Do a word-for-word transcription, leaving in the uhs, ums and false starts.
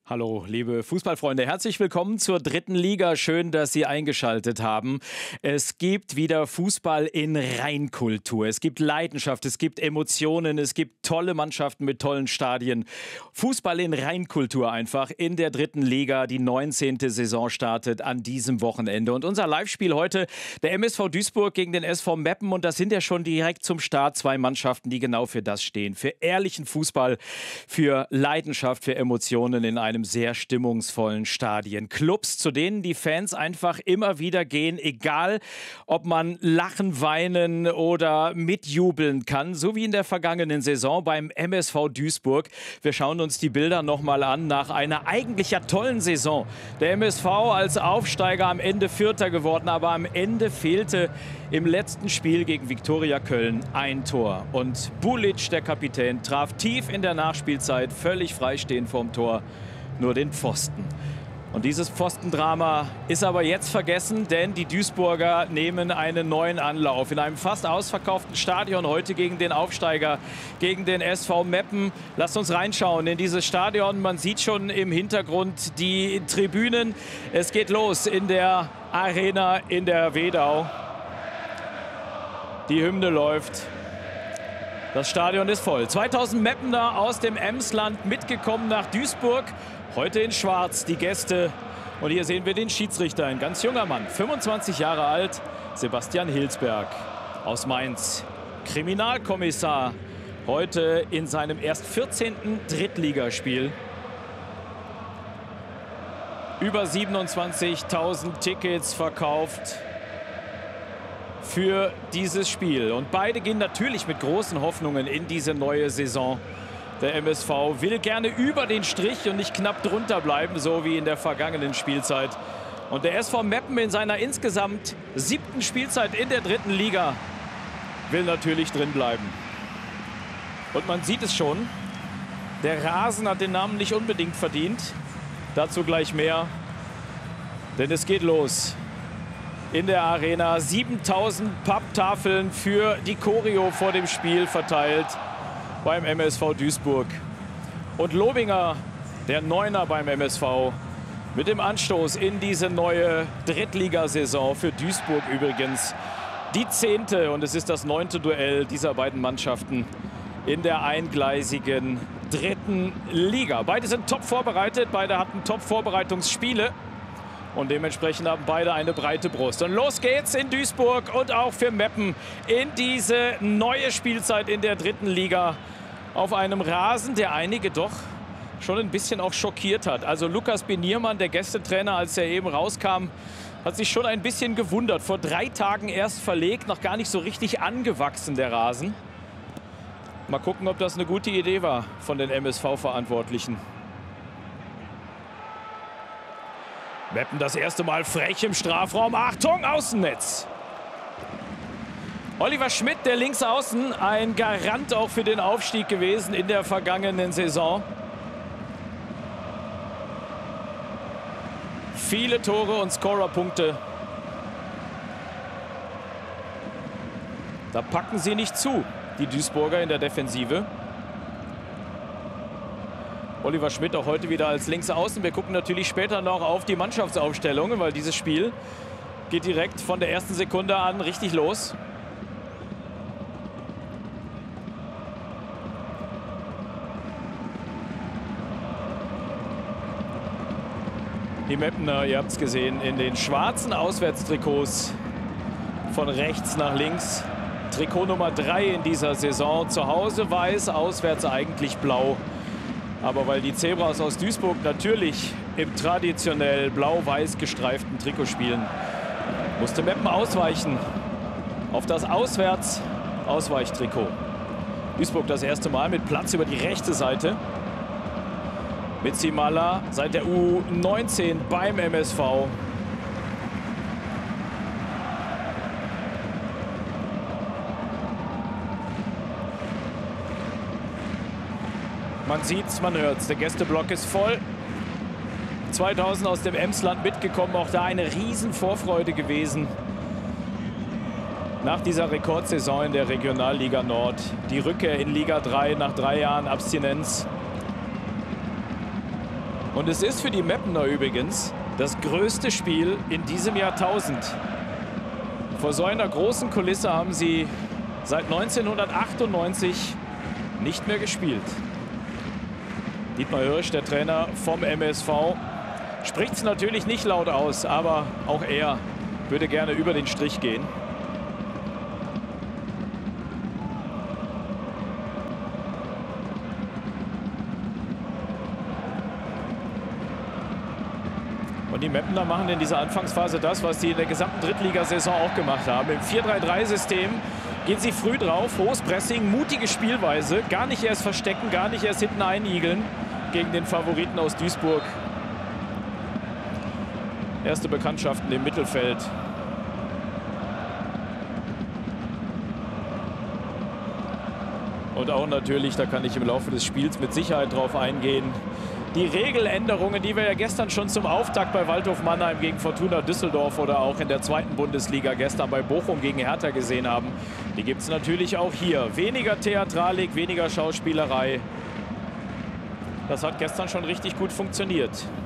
Hallo, liebe Fußballfreunde, herzlich willkommen zur dritten Liga. Schön, dass Sie eingeschaltet haben. Es gibt wieder Fußball in Reinkultur. Es gibt Leidenschaft, es gibt Emotionen, es gibt tolle Mannschaften mit tollen Stadien. Fußball in Reinkultur einfach in der dritten Liga. Die neunzehnte Saison startet an diesem Wochenende. Und unser Live-Spiel heute, der M S V Duisburg gegen den S V Meppen. Und das sind ja schon direkt zum Start zwei Mannschaften, die genau für das stehen. Für ehrlichen Fußball, für Leidenschaft, für Emotionen in einem einem sehr stimmungsvollen Stadien. Clubs, zu denen die Fans einfach immer wieder gehen, egal ob man lachen, weinen oder mitjubeln kann, so wie in der vergangenen Saison beim M S V Duisburg. Wir schauen uns die Bilder nochmal an nach einer eigentlich ja tollen Saison. Der M S V als Aufsteiger am Ende Vierter geworden, aber am Ende fehlte im letzten Spiel gegen Viktoria Köln ein Tor. Und Bulic, der Kapitän, traf tief in der Nachspielzeit, völlig freistehend vorm Tor, nur den Pfosten. Und dieses Pfostendrama ist aber jetzt vergessen, denn die Duisburger nehmen einen neuen Anlauf. In einem fast ausverkauften Stadion heute gegen den Aufsteiger, gegen den S V Meppen. Lasst uns reinschauen in dieses Stadion. Man sieht schon im Hintergrund die Tribünen. Es geht los in der Arena in der Wedau. Die Hymne läuft. Das Stadion ist voll. zweitausend Meppener aus dem Emsland mitgekommen nach Duisburg. Heute in Schwarz die Gäste. Und hier sehen wir den Schiedsrichter, ein ganz junger Mann, fünfundzwanzig Jahre alt, Sebastian Hilsberg aus Mainz. Kriminalkommissar, heute in seinem erst vierzehnten Drittligaspiel. Über siebenundzwanzigtausend Tickets verkauft für dieses Spiel. Und beide gehen natürlich mit großen Hoffnungen in diese neue Saison. Der M S V will gerne über den Strich und nicht knapp drunter bleiben, so wie in der vergangenen Spielzeit. Und der S V Meppen in seiner insgesamt siebten Spielzeit in der dritten Liga will natürlich drin bleiben. Und man sieht es schon, der Rasen hat den Namen nicht unbedingt verdient. Dazu gleich mehr, denn es geht los. In der Arena siebentausend Papptafeln für die Choreo vor dem Spiel verteilt beim M S V Duisburg. Und Lobinger, der Neuner beim M S V, mit dem Anstoß in diese neue Drittligasaison für Duisburg übrigens. Die zehnte und es ist das neunte Duell dieser beiden Mannschaften in der eingleisigen dritten Liga. Beide sind top vorbereitet, beide hatten top Vorbereitungsspiele. Und dementsprechend haben beide eine breite Brust. Und los geht's in Duisburg und auch für Meppen in diese neue Spielzeit in der dritten Liga. Auf einem Rasen, der einige doch schon ein bisschen auch schockiert hat. Also Lukas Beniermann, der Gästetrainer, als er eben rauskam, hat sich schon ein bisschen gewundert. Vor drei Tagen erst verlegt, noch gar nicht so richtig angewachsen, der Rasen. Mal gucken, ob das eine gute Idee war von den M S V-Verantwortlichen. Meppen das erste Mal frech im Strafraum. Achtung, Außennetz. Oliver Schmidt, der Linksaußen, ein Garant auch für den Aufstieg gewesen in der vergangenen Saison. Viele Tore und Scorerpunkte. Da packen sie nicht zu, die Duisburger in der Defensive. Oliver Schmidt auch heute wieder als Linksaußen. Wir gucken natürlich später noch auf die Mannschaftsaufstellungen, weil dieses Spiel geht direkt von der ersten Sekunde an richtig los. Die Meppener, ihr habt es gesehen, in den schwarzen Auswärtstrikots von rechts nach links. Trikot Nummer drei in dieser Saison. Zu Hause weiß, auswärts eigentlich blau. Aber weil die Zebras aus Duisburg natürlich im traditionell blau-weiß gestreiften Trikot spielen, musste Meppen ausweichen auf das Auswärts-Ausweichtrikot. Duisburg das erste Mal mit Platz über die rechte Seite. Mit Simala seit der U neunzehn beim M S V. Man sieht's, man hört's. Der Gästeblock ist voll. zweitausend aus dem Emsland mitgekommen. Auch da eine riesen Vorfreude gewesen. Nach dieser Rekordsaison in der Regionalliga Nord. Die Rückkehr in Liga drei nach drei Jahren Abstinenz. Und es ist für die Meppener übrigens das größte Spiel in diesem Jahrtausend. Vor so einer großen Kulisse haben sie seit neunzehnhundertachtundneunzig nicht mehr gespielt. Dietmar Hirsch, der Trainer vom M S V, spricht es natürlich nicht laut aus, aber auch er würde gerne über den Strich gehen. Und die Meppener machen in dieser Anfangsphase das, was sie in der gesamten Drittligasaison auch gemacht haben. Im vier drei drei System gehen sie früh drauf, hohes Pressing, mutige Spielweise, gar nicht erst verstecken, gar nicht erst hinten einigeln gegen den Favoriten aus Duisburg. Erste Bekanntschaften im Mittelfeld. Und auch natürlich, da kann ich im Laufe des Spiels mit Sicherheit drauf eingehen, die Regeländerungen, die wir ja gestern schon zum Auftakt bei Waldhof Mannheim gegen Fortuna Düsseldorf oder auch in der zweiten Bundesliga gestern bei Bochum gegen Hertha gesehen haben, die gibt es natürlich auch hier. Weniger Theatralik, weniger Schauspielerei. Das hat gestern schon richtig gut funktioniert.